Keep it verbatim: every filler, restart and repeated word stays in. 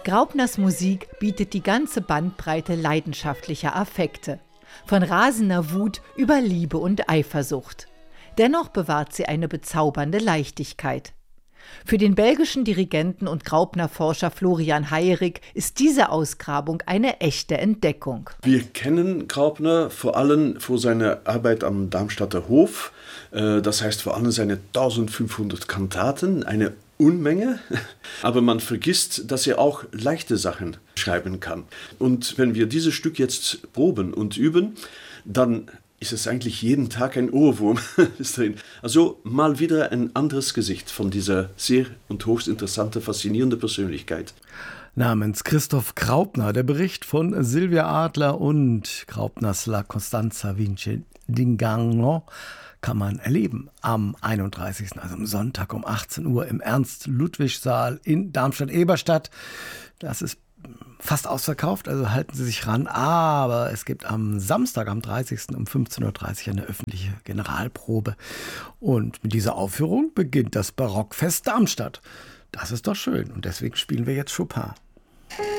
Graupners Musik bietet die ganze Bandbreite leidenschaftlicher Affekte. Von rasender Wut über Liebe und Eifersucht. Dennoch bewahrt sie eine bezaubernde Leichtigkeit. Für den belgischen Dirigenten und Graupner-Forscher Florian Heyerik ist diese Ausgrabung eine echte Entdeckung. Wir kennen Graupner vor allem für seine Arbeit am Darmstadter Hof. Das heißt vor allem seine eintausendfünfhundert Kantaten, eine Unmenge. Aber man vergisst, dass er auch leichte Sachen schreiben kann. Und wenn wir dieses Stück jetzt proben und üben, dann ist es eigentlich jeden Tag ein Ohrwurm drin. Also mal wieder ein anderes Gesicht von dieser sehr und höchst interessante, faszinierende Persönlichkeit. Namens Christoph Graupner, der Bericht von Silvia Adler und Graupners La Costanza Vince d'Inganno kann man erleben am einunddreißigsten, also am Sonntag um achtzehn Uhr im Ernst-Ludwig-Saal in Darmstadt-Eberstadt. Das ist fast ausverkauft, also halten Sie sich ran. Aber es gibt am Samstag, am dreißigsten um fünfzehn Uhr dreißig eine öffentliche Generalprobe. Und mit dieser Aufführung beginnt das Barockfest Darmstadt. Das ist doch schön und deswegen spielen wir jetzt Chopin.